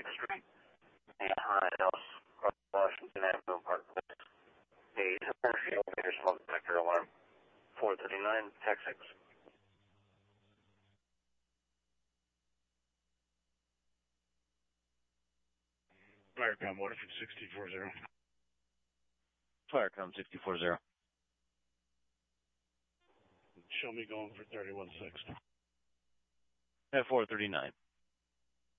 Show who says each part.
Speaker 1: 6th Street, and house, across Washington Avenue, Park Place. A emergency elevator smoke detector alarm. 439, Tech 6.
Speaker 2: Firecom, Waterford 640.
Speaker 3: Firecom 640.
Speaker 2: Show me going for 31-6.
Speaker 3: At 439.